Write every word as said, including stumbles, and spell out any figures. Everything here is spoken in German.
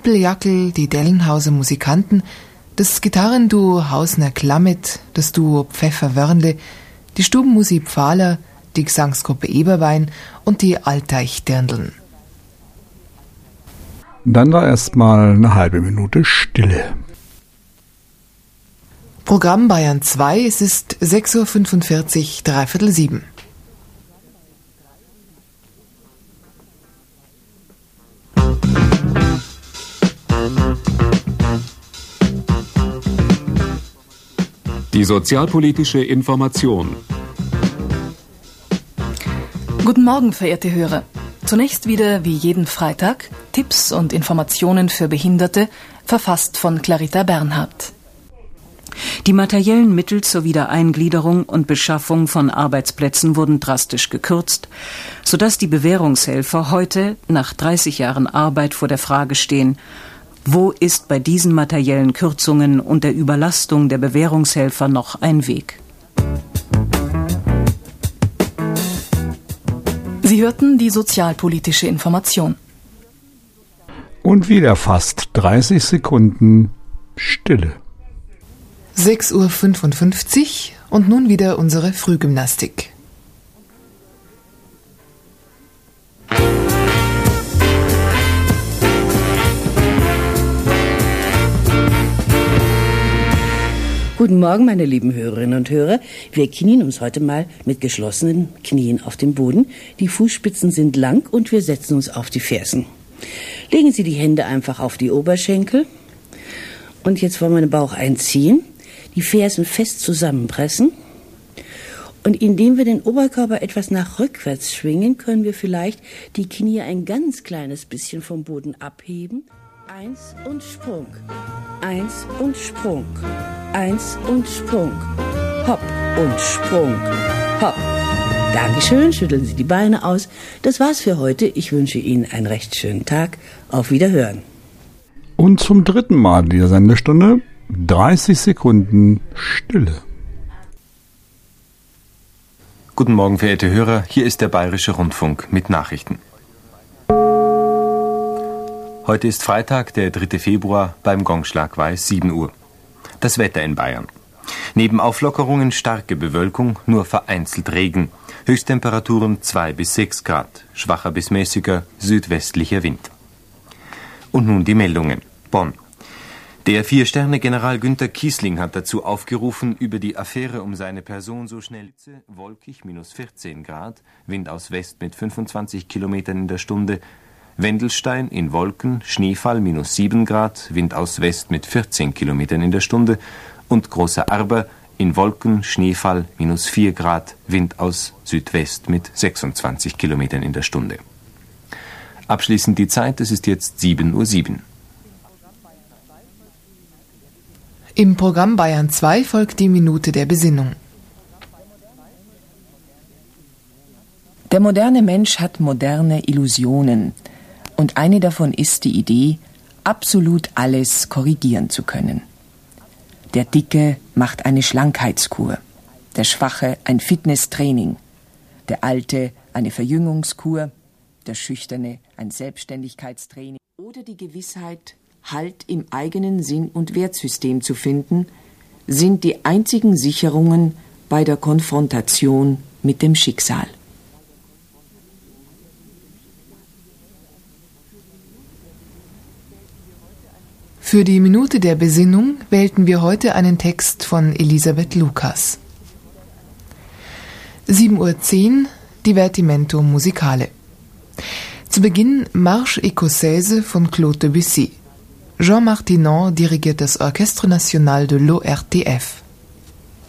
Doppeljackl, die Dellenhauser Musikanten, das Gitarrenduo Hausner Klammet, das Duo Pfeffer-Wörnle, die Stubenmusik Pfahler, die Gesangsgruppe Eberwein und die Alteich-Dirndln. Dann war erstmal eine halbe Minute Stille. Programm Bayern zwei, es ist sechs Uhr fünfundvierzig, dreiviertel sieben. Die sozialpolitische Information. Guten Morgen, verehrte Hörer. Zunächst wieder, wie jeden Freitag, Tipps und Informationen für Behinderte, verfasst von Clarita Bernhardt. Die materiellen Mittel zur Wiedereingliederung und Beschaffung von Arbeitsplätzen wurden drastisch gekürzt, sodass die Bewährungshelfer heute, nach dreißig Jahren Arbeit, vor der Frage stehen: Wo ist bei diesen materiellen Kürzungen und der Überlastung der Bewährungshelfer noch ein Weg? Sie hörten die sozialpolitische Information. Und wieder fast dreißig Sekunden Stille. sechs Uhr fünfundfünfzig und nun wieder unsere Frühgymnastik. Guten Morgen, meine lieben Hörerinnen und Hörer. Wir knien uns heute mal mit geschlossenen Knien auf den Boden. Die Fußspitzen sind lang und wir setzen uns auf die Fersen. Legen Sie die Hände einfach auf die Oberschenkel. Und jetzt wollen wir den Bauch einziehen, die Fersen fest zusammenpressen. Und indem wir den Oberkörper etwas nach rückwärts schwingen, können wir vielleicht die Knie ein ganz kleines bisschen vom Boden abheben. Eins und Sprung. Eins und Sprung. Eins und Sprung. Hopp und Sprung. Hopp. Dankeschön, schütteln Sie die Beine aus. Das war's für heute. Ich wünsche Ihnen einen recht schönen Tag. Auf Wiederhören. Und zum dritten Mal dieser Sendestunde dreißig Sekunden Stille. Guten Morgen, verehrte Hörer. Hier ist der Bayerische Rundfunk mit Nachrichten. Heute ist Freitag, der dritte Februar, beim Gongschlag war es sieben Uhr. Das Wetter in Bayern. Neben Auflockerungen starke Bewölkung, nur vereinzelt Regen. Höchsttemperaturen zwei bis sechs Grad, schwacher bis mäßiger südwestlicher Wind. Und nun die Meldungen. Bonn. Der Vier-Sterne-General Günter Kiesling hat dazu aufgerufen, über die Affäre um seine Person so schnell wolkig minus vierzehn Grad, Wind aus West mit fünfundzwanzig Kilometern in der Stunde, Wendelstein in Wolken, Schneefall minus sieben Grad, Wind aus West mit vierzehn Kilometern in der Stunde und Großer Arber in Wolken, Schneefall minus vier Grad, Wind aus Südwest mit sechsundzwanzig Kilometern in der Stunde. Abschließend die Zeit, es ist jetzt sieben Uhr sieben. Im Programm Bayern zwei folgt die Minute der Besinnung. Der moderne Mensch hat moderne Illusionen. Und eine davon ist die Idee, absolut alles korrigieren zu können. Der Dicke macht eine Schlankheitskur, der Schwache ein Fitnesstraining, der Alte eine Verjüngungskur, der Schüchterne ein Selbstständigkeitstraining. Oder die Gewissheit, Halt im eigenen Sinn- und Wertsystem zu finden, sind die einzigen Sicherungen bei der Konfrontation mit dem Schicksal. Für die Minute der Besinnung wählten wir heute einen Text von Elisabeth Lukas. sieben Uhr zehn, Divertimento Musicale. Zu Beginn Marche Écossaise von Claude Debussy. Jean Martinon dirigiert das Orchestre National de l'O R T F.